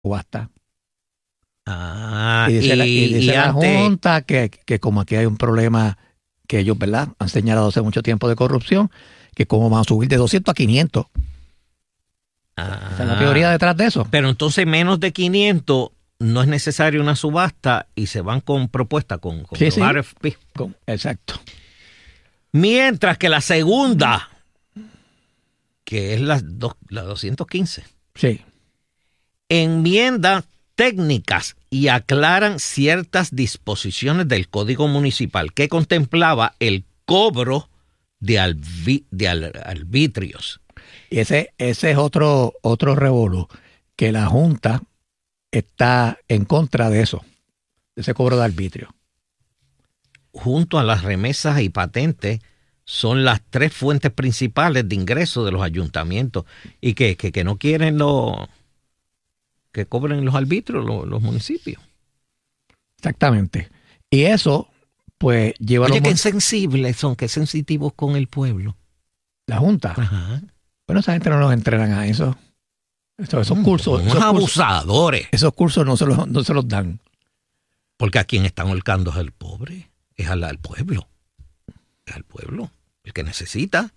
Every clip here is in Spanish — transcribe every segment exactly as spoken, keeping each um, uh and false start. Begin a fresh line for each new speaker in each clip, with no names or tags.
subasta.
Ah,
y dice,
y,
la, y dice
y
la
antes,
Junta que, que como aquí hay un problema que ellos, ¿verdad?, han señalado hace mucho tiempo de corrupción, que cómo van a subir de doscientos a quinientos.
ah,
Esa es la teoría detrás de eso.
Pero entonces menos de quinientos no es necesario una subasta y se van con propuesta, con, con
Sí,
los
sí.
R F P.
Con, exacto.
Mientras que la segunda, que es la, dos, la doscientos quince,
Sí.
enmienda técnicas y aclaran ciertas disposiciones del Código Municipal que contemplaba el cobro de, albi, de al, arbitrios.
Y ese, ese es otro, otro revolú, que la Junta está en contra de eso, de ese cobro de arbitrio.
Junto a las remesas y patentes, son las tres fuentes principales de ingresos de los ayuntamientos y que, que, que no quieren lo, que cobren los arbitrios los, los municipios.
Exactamente. Y eso, pues, lleva
Oye,
a los
qué
mon-
sensibles son, qué sensitivos con el pueblo.
la Junta.
Ajá.
Bueno, esa gente no nos entrenan a eso. Eso- esos
Mm,
cursos,
unos
esos cursos,
abusadores.
esos cursos no se los, no se los dan.
Porque a quien están holcando es el pobre, es al, al pueblo. Es al pueblo, el que necesita.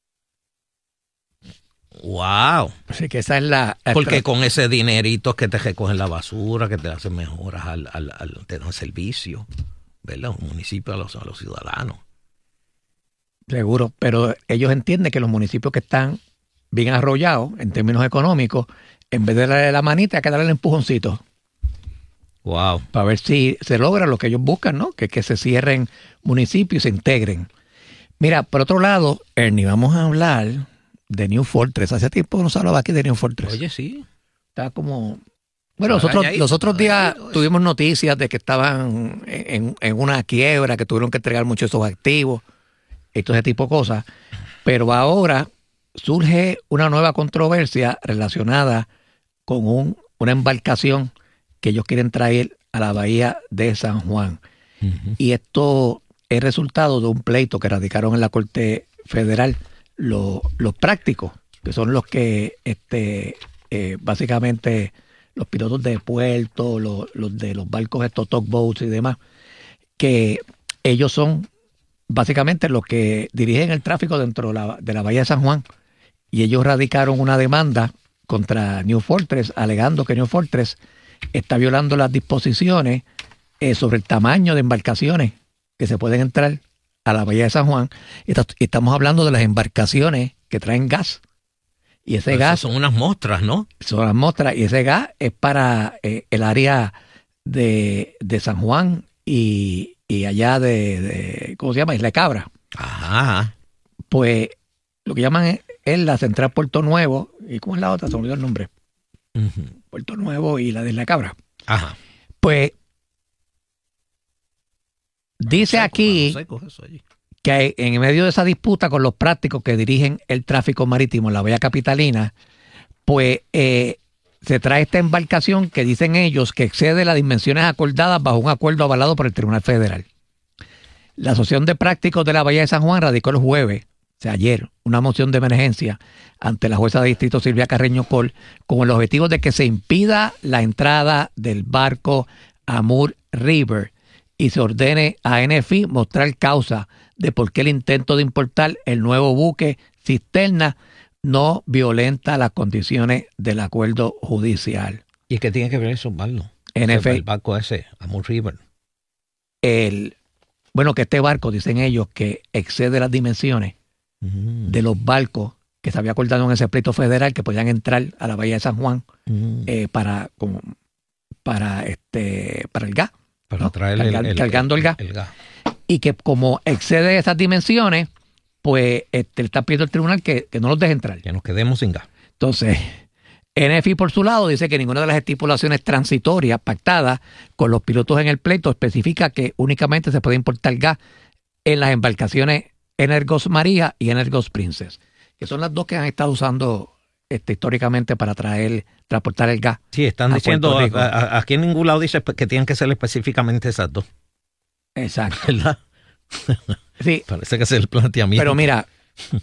Wow.
Así que esa es la... la
Porque
estra-
con ese dinerito es que te recogen la basura, que te hacen mejoras al, al, al te dan servicio, ¿verdad? Un municipio a los, a los ciudadanos.
Seguro, pero ellos entienden que los municipios que están bien arrollados en términos económicos, en vez de darle la manita, hay que darle el empujoncito
Wow.
para ver si se logra lo que ellos buscan, ¿no? Que, que se cierren municipios y se integren. Mira, por otro lado, Ernie, vamos a hablar de New Fortress. Hace tiempo no se hablaba aquí de New Fortress.
Oye, sí.
Está como... Bueno,
Está
nosotros,
dañadito,
los otros
está
días
dañadito eso.
tuvimos noticias de que estaban en, en una quiebra, que tuvieron que entregar muchos de esos activos y todo ese tipo de cosas. Pero ahora surge una nueva controversia relacionada con un, una embarcación que ellos quieren traer a la bahía de San Juan.
Uh-huh.
Y esto es resultado de un pleito que radicaron en la Corte Federal los, los prácticos, que son los que este, eh, básicamente los pilotos de puerto, los, los de los barcos estos tugboats y demás, que ellos son básicamente los que dirigen el tráfico dentro de la, de la bahía de San Juan. Y ellos radicaron una demanda contra New Fortress, alegando que New Fortress está violando las disposiciones eh, sobre el tamaño de embarcaciones que se pueden entrar a la bahía de San Juan. Y estamos hablando de las embarcaciones que traen gas. Y ese
Pero
gas
son unas muestras, ¿no?
son las muestras, y ese gas es para eh, el área de, de San Juan y, y allá de, de, ¿cómo se llama? Isla Cabra.
Ajá.
Pues lo que llaman es, es la central Puerto Nuevo, ¿y cómo es la otra? Se me olvidó el nombre.
Uh-huh.
Puerto Nuevo y la de Isla Cabra.
Ajá.
Pues dice
Seco,
aquí
seco, eso allí.
que hay- en medio de esa disputa con los prácticos que dirigen el tráfico marítimo en la bahía capitalina, pues eh, se trae esta embarcación que dicen ellos que excede las dimensiones acordadas bajo un acuerdo avalado por el Tribunal Federal. La Asociación de Prácticos de la Bahía de San Juan radicó el jueves, o sea, ayer, una moción de emergencia ante la jueza de distrito Silvia Carreño Col con el objetivo de que se impida la entrada del barco Amur River y se ordene a N F I mostrar causa de por qué el intento de importar el nuevo buque cisterna no violenta las condiciones del acuerdo judicial.
¿Y qué tiene que ver eso, Barlo?
N F I,
El barco ese, Amur River.
el, bueno, que este barco, dicen ellos, que excede las dimensiones
Mm.
de los barcos que se había acordado en ese pleito federal que podían entrar a la bahía de San Juan
Mm.
eh, para, como, para, este, para el gas,
Para
¿no?
traer
Cargar-
el, el-
cargando el gas.
el gas.
Y que como excede esas dimensiones, pues este, le está pidiendo al tribunal que, que no los deje entrar.
Que nos quedemos sin gas.
Entonces, N F I por su lado dice que ninguna de las estipulaciones transitorias pactadas con los pilotos en el pleito especifica que únicamente se puede importar gas en las embarcaciones Energos María y Energos Princess, que son las dos que han estado usando este, históricamente para traer, transportar el gas.
Sí, están
a
diciendo,
Puerto Rico.
a- a- aquí en ningún lado dice que tienen que ser específicamente esas dos,
Exacto.
¿verdad?
Sí,
Parece que ese es el planteamiento.
pero mira,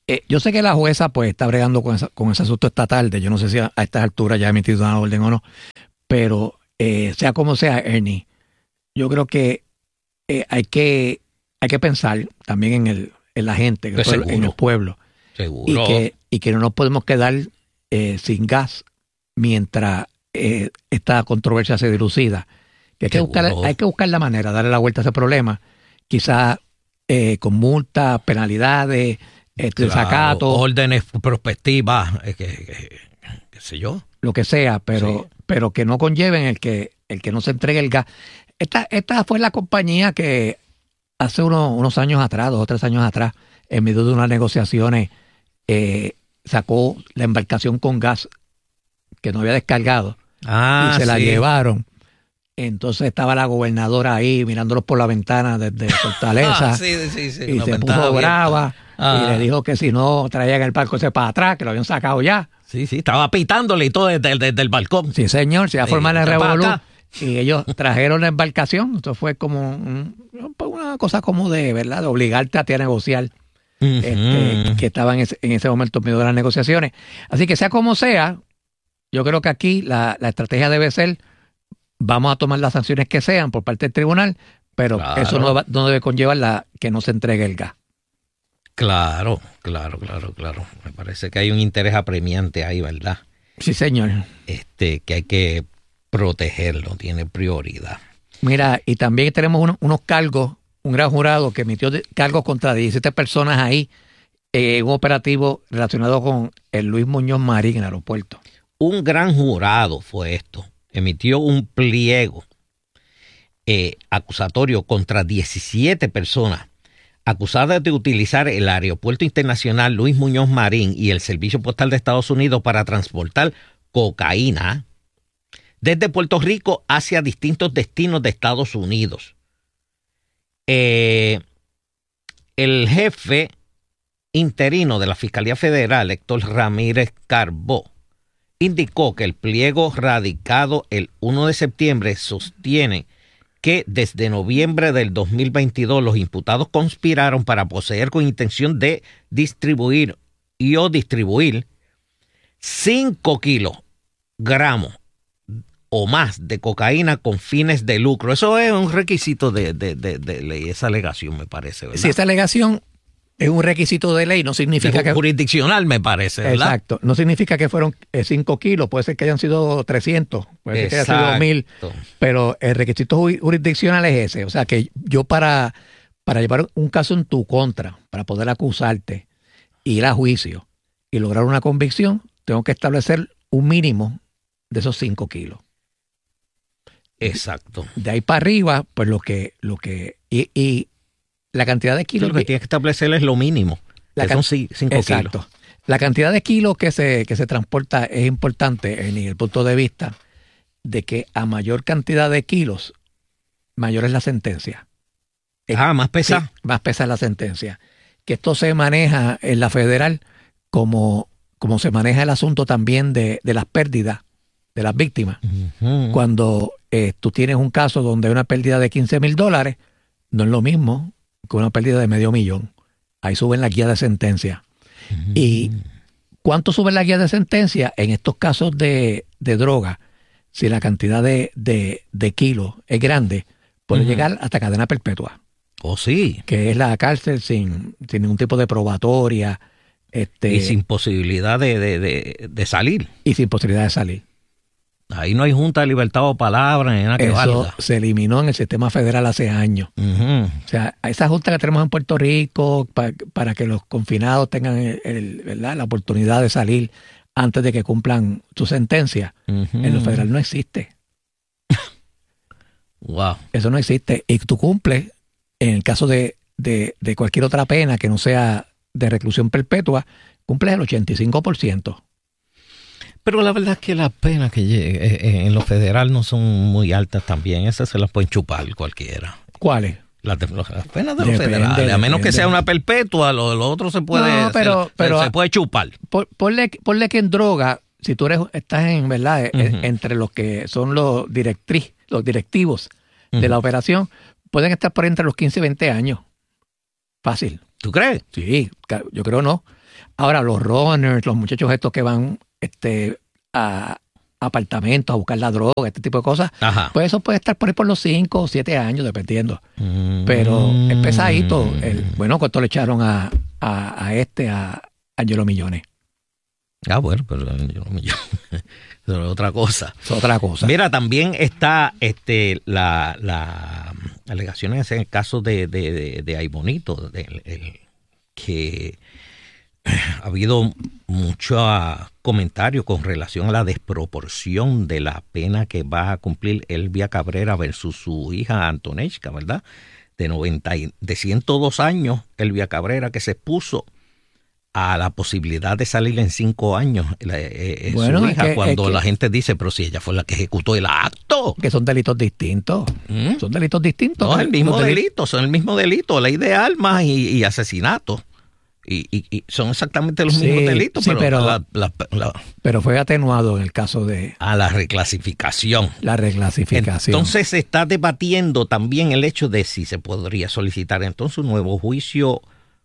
Eh, yo sé que la jueza pues está bregando con, esa, con ese asunto esta tarde. Yo no sé si a, a estas alturas ya ha emitido una orden o no. Pero eh, sea como sea, Ernie, yo creo que eh, hay que hay que pensar también en el en la gente, en el pueblo, en el pueblo.
Seguro.
Y que, y que no nos podemos quedar eh, sin gas mientras eh, esta controversia se dilucida. Que hay, que buscar, hay que buscar la manera, darle la vuelta a ese problema. Quizás eh, con multas, penalidades, este,
claro,
desacato.
Órdenes prospectivas, eh, que, que, qué sé yo.
Lo que sea, pero, sí. pero que no conlleven el que, el que no se entregue el gas. Esta, esta fue la compañía que hace unos, unos años atrás, dos o tres años atrás, en medio de unas negociaciones, eh, sacó la embarcación con gas que no había descargado
ah,
y se
sí.
la llevaron. Entonces estaba la gobernadora ahí mirándolos por la ventana desde Fortaleza
ah, sí, sí, sí,
y se puso brava
ah.
y le dijo que si no traían el barco ese para atrás, que lo habían sacado ya.
Sí, sí, estaba pitándole y todo desde, desde el balcón.
Sí, señor, se iba a formar el revolú. Y ellos trajeron la embarcación. Esto fue como un, una cosa como de, ¿verdad? De obligarte a ti a negociar. Uh-huh. este, que estaban en ese, en ese momento en medio de las negociaciones. Así que sea como sea, yo creo que aquí la, la estrategia debe ser, vamos a tomar las sanciones que sean por parte del tribunal, pero claro. eso no, va, no debe conllevar la, que no se entregue el gas.
Claro, claro, claro, claro. Me parece que hay un interés apremiante ahí, ¿verdad?
Sí, señor.
Este, que hay que protegerlo, tiene prioridad.
Mira, y también tenemos unos, unos cargos, un gran jurado que emitió cargos contra diecisiete personas ahí en eh, un operativo relacionado con el Luis Muñoz Marín en el aeropuerto.
Un gran jurado fue esto. Emitió un pliego eh, acusatorio contra diecisiete personas acusadas de utilizar el Aeropuerto Internacional Luis Muñoz Marín y el Servicio Postal de Estados Unidos para transportar cocaína desde Puerto Rico hacia distintos destinos de Estados Unidos. Eh, el jefe interino de la Fiscalía Federal, Héctor Ramírez Carbó, indicó que el pliego radicado el primero de septiembre sostiene que desde noviembre del dos mil veintidós los imputados conspiraron para poseer con intención de distribuir y o distribuir cinco kilogramos o más de cocaína con fines de lucro. Eso es un requisito de, de, de, de ley, esa alegación me parece, ¿verdad?
Si esa alegación es un requisito de ley, no significa
es
que...
jurisdiccional, me parece, ¿verdad?
Exacto. No significa que fueron cinco kilos, puede ser que hayan sido trescientos, puede ser Exacto. que hayan sido mil, pero el requisito jurisdiccional es ese. O sea, que yo para, para llevar un caso en tu contra, para poder acusarte, ir a juicio y lograr una convicción, tengo que establecer un mínimo de esos cinco kilos.
Exacto.
De ahí para arriba, pues lo que... lo que y, y la cantidad de kilos...
Lo que, que tienes que establecer es lo mínimo, que can... son cinco
Exacto.
kilos.
La cantidad de kilos que se, que se transporta es importante en el punto de vista de que a mayor cantidad de kilos, mayor es la sentencia.
Ah, más pesa.
Sí, más pesa la sentencia. Que esto se maneja en la federal como, como se maneja el asunto también de, de las pérdidas de las víctimas. Uh-huh. Cuando eh, tú tienes un caso donde hay una pérdida de quince mil dólares, no es lo mismo que una pérdida de medio millón. Ahí suben la guía de sentencia. Uh-huh. ¿Y cuánto sube la guía de sentencia? En estos casos de, de droga, si la cantidad de, de, de kilos es grande, puede uh-huh. llegar hasta cadena perpetua.
Oh, sí.
Que es la cárcel sin, sin ningún tipo de probatoria. Este,
y sin posibilidad de, de, de, de salir.
Y sin posibilidad de salir.
Ahí no hay junta de libertad o palabra ni nada que
Eso
valga.
Se eliminó en el sistema federal hace años. Uh-huh. O sea, esa junta que tenemos en Puerto Rico para, para que los confinados tengan el, el, ¿verdad? la oportunidad de salir antes de que cumplan su sentencia, uh-huh. en lo federal no existe.
Wow.
Eso no existe. Y tú cumples, en el caso de, de, de cualquier otra pena que no sea de reclusión perpetua, cumples el ochenta y cinco por ciento.
Pero la verdad es que las penas que llegue, en lo federal no son muy altas también. Esas se las pueden chupar cualquiera.
¿Cuáles?
Las, de, las penas de los federales. A menos que sea una perpetua, lo, lo otro se puede,
no, pero,
se,
pero,
se, se puede chupar.
Por, ponle, ponle que en droga, si tú eres estás en verdad uh-huh. entre los que son los directriz, los directivos uh-huh. de la operación, pueden estar por entre los quince y veinte años. Fácil.
¿Tú crees?
Sí, yo creo no. Ahora, los runners, los muchachos estos que van este, a apartamentos a buscar la droga, este tipo de cosas,
Ajá.
pues eso puede estar por ahí por los cinco o siete años, dependiendo.
Mm.
Pero es pesadito. El, bueno, ¿cuánto le echaron a, a, a este, a Angelo Millones?
Ah, bueno, pero yo no me eso es otra cosa.
Es otra cosa.
Mira, también está este la, la alegaciones en el caso de, de, de, de Aibonito, de, el, que ha habido mucho comentario con relación a la desproporción de la pena que va a cumplir Elvia Cabrera versus su hija Antonechka, ¿verdad? De noventa de ciento dos años, Elvia Cabrera, que se expuso a la posibilidad de salir en cinco años la, eh,
bueno,
su
es
hija,
que,
cuando
es que,
la gente dice, pero si ella fue la que ejecutó el acto.
Que son delitos distintos. ¿Mm? Son delitos distintos.
No, es el mismo
delito,
delito, son el mismo delito, ley de armas y, y asesinato. Y, y, y son exactamente los
sí,
mismos delitos,
sí,
pero,
pero,
la, la, la,
pero fue atenuado en el caso de...
A la reclasificación.
La reclasificación.
Entonces se está debatiendo también el hecho de si se podría solicitar entonces un nuevo juicio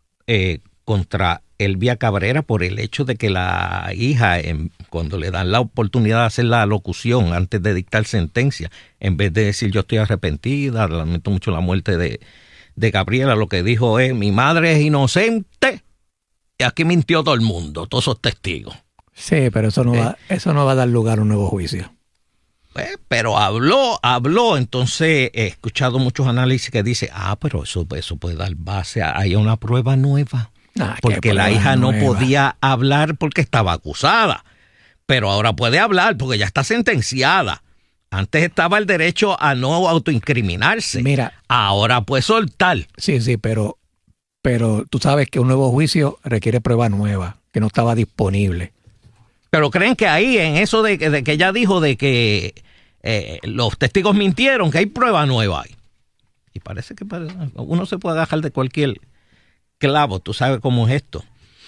eh, contra Elvia Cabrera por el hecho de que la hija, en, cuando le dan la oportunidad de hacer la locución antes de dictar sentencia, en vez de decir yo estoy arrepentida, lamento mucho la muerte de, de Gabriela, lo que dijo es mi madre es inocente y aquí mintió todo el mundo, todos esos testigos.
Sí, pero eso no, eh, va, eso no va a dar lugar a un nuevo juicio.
Pues, pero habló, habló, entonces he escuchado muchos análisis que dicen, ah, pero eso, eso puede dar base a, a una prueba nueva. Ah, porque la hija no nueva. podía hablar porque estaba acusada, pero ahora puede hablar porque ya está sentenciada. Antes estaba el derecho a no autoincriminarse.
Mira,
ahora puede soltar.
Sí, sí, pero, pero tú sabes que un nuevo juicio requiere prueba nueva, que no estaba disponible.
Pero creen que ahí, en eso de, de que ella dijo de que eh, los testigos mintieron, que hay prueba nueva ahí. Y parece que uno se puede agarrar de cualquier clavo, tú sabes cómo es esto.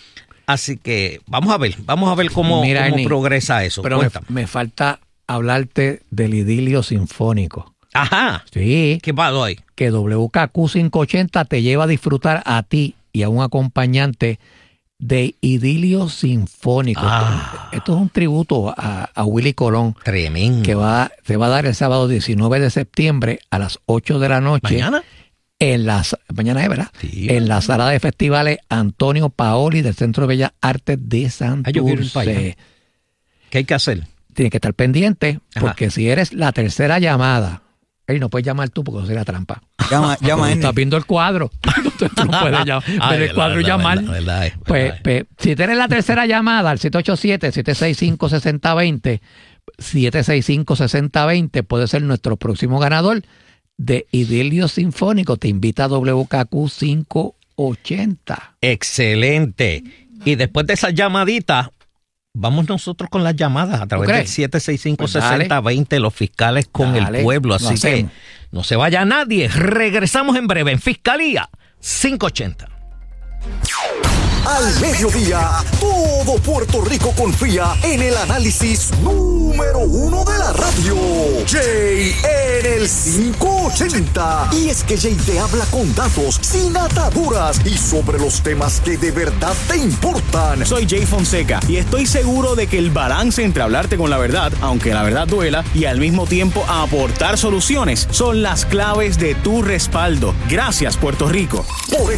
Así que vamos a ver, vamos a ver cómo, Mira, cómo Ernie, progresa eso.
Pero me, me falta hablarte del idilio sinfónico.
Ajá.
Sí.
¿Qué pasó ahí?
Que W K Q quinientos ochenta te lleva a disfrutar a ti y a un acompañante de idilio sinfónico.
Ah.
Esto es un tributo a, a Willy Colón.
Tremendo.
Que va, se va a dar el sábado diecinueve de septiembre a las ocho de la noche.
¿Mañana?
En la, mañana es, ¿verdad?
Sí,
en la sala de festivales Antonio Paoli del Centro de Bellas Artes de Santurce.
¿Qué hay que hacer?
Tienes que estar pendiente, porque Ajá. si eres la tercera llamada, hey, no puedes llamar tú porque sería trampa.
Llama, llama
Estás viendo el cuadro. Entonces tú no puedes llamar,
Ay,
ver el cuadro verdad, y llamar.
Verdad, verdad, verdad,
pues, pues, si tienes la tercera llamada al siete ocho siete, siete seis cinco, seis cero dos cero, siete seis cinco, seis cero dos cero, puede ser nuestro próximo ganador de Idilio Sinfónico. Te invita a W K Q quinientos ochenta.
Excelente. Y después de esa llamadita, vamos nosotros con las llamadas a través del siete seis cinco, seis cero dos cero, los fiscales con dale, el pueblo. Así que no se vaya nadie. Regresamos en breve en Fiscalía quinientos ochenta.
Al mediodía, todo Puerto Rico confía en el análisis número uno de la radio. Jay en el quinientos ochenta. Y es que Jay te habla con datos, sin ataduras y sobre los temas que de verdad te importan.
Soy Jay Fonseca y estoy seguro de que el balance entre hablarte con la verdad, aunque la verdad duela, y al mismo tiempo aportar soluciones son las claves de tu respaldo. Gracias, Puerto Rico.
Por